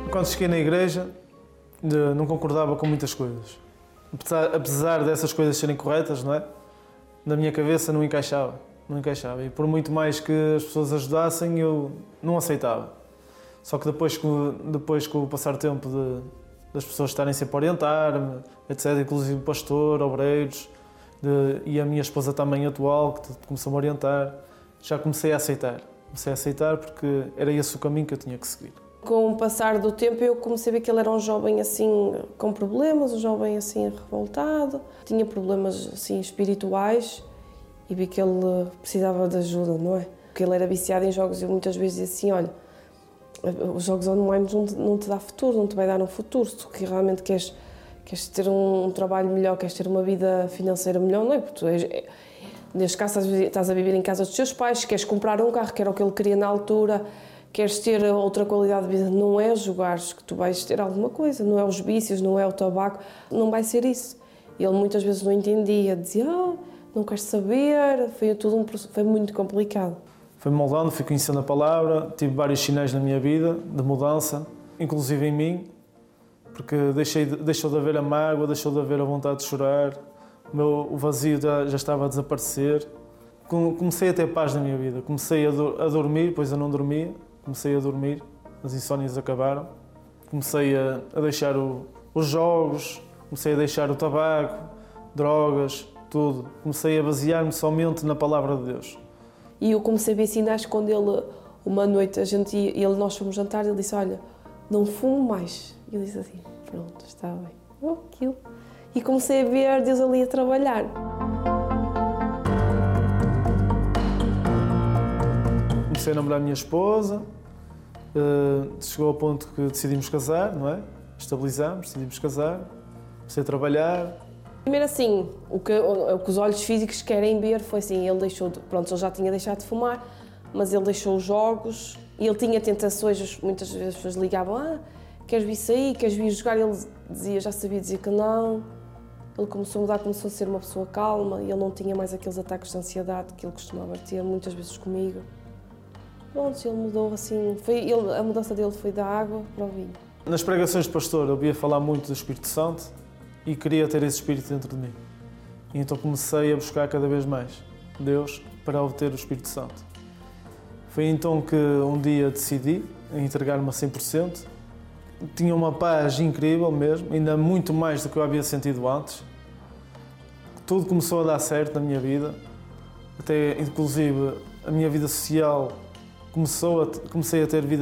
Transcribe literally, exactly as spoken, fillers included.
Quando cheguei na igreja, não concordava com muitas coisas. Apesar, apesar dessas coisas serem corretas, não é? Na minha cabeça não encaixava, não encaixava. E por muito mais que as pessoas ajudassem, eu não aceitava. Só que depois, depois com o passar do tempo de, das pessoas estarem sempre a orientar-me, etcétera, inclusive pastor, obreiros, de, e a minha esposa também atual, que começou-me a orientar, já comecei a aceitar. Comecei a aceitar porque era esse o caminho que eu tinha que seguir. Com o passar do tempo eu comecei a ver que ele era um jovem assim com problemas, um jovem assim revoltado, tinha problemas assim espirituais e vi que ele precisava de ajuda, não é? Porque ele era viciado em jogos e eu muitas vezes dizia assim, olha, os jogos online não te, não te dá futuro, não te vai dar um futuro, se tu realmente queres, queres ter um, um trabalho melhor, queres ter uma vida financeira melhor, não é? Porque tu és, neste caso estás a viver em casa dos teus pais, queres comprar um carro, que era o que ele queria na altura, queres ter outra qualidade de vida, não é jogares que tu vais ter alguma coisa, não é os vícios, não é o tabaco, não vai ser isso. Ele muitas vezes não entendia, dizia, ah, não queres saber, foi, tudo um, foi muito complicado. Foi moldando, fui conhecendo a palavra, tive vários sinais na minha vida de mudança, inclusive em mim, porque deixei de, deixou de haver a mágoa, deixou de haver a vontade de chorar, o, meu, o vazio já, já estava a desaparecer. Comecei a ter paz na minha vida, comecei a, do, a dormir, pois eu não dormia. Comecei a dormir, as insónias acabaram. Comecei a, a deixar o, os jogos, comecei a deixar o tabaco, drogas, tudo. Comecei a basear-me somente na palavra de Deus. E eu comecei a ver sinais quando ele, uma noite, a gente ia, ele, nós fomos jantar e ele disse, olha, não fumo mais. E eu disse assim, pronto, está bem. Oh, aquilo. E comecei a ver Deus ali a trabalhar. Comecei a namorar a minha esposa, uh, chegou ao ponto que decidimos casar, não é? Estabilizámos, decidimos casar, comecei a trabalhar. Primeiro assim, o que, o, o que os olhos físicos querem ver foi assim, ele deixou, de, pronto, ele já tinha deixado de fumar, mas ele deixou os jogos e ele tinha tentações, muitas vezes as pessoas ligavam, ah, queres vir sair, queres vir jogar? Ele dizia, já sabia dizer que não. Ele começou a mudar, começou a ser uma pessoa calma e ele não tinha mais aqueles ataques de ansiedade que ele costumava ter muitas vezes comigo. Pronto, ele mudou assim, foi, ele, a mudança dele foi da água para o vinho. Nas pregações de pastor eu via falar muito do Espírito Santo e queria ter esse Espírito dentro de mim. E então comecei a buscar cada vez mais Deus para obter o Espírito Santo. Foi então que um dia decidi entregar-me a cem por cento. Tinha uma paz incrível mesmo, ainda muito mais do que eu havia sentido antes. Tudo começou a dar certo na minha vida, até inclusive a minha vida social começou a, comecei a ter vida